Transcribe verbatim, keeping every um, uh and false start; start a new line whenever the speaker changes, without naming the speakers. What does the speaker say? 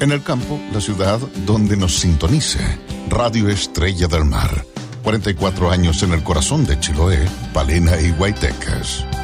En el campo, la ciudad donde nos sintonice. Radio Estrella del Mar. cuarenta y cuatro años en el corazón de Chiloé, Palena y Guaitecas.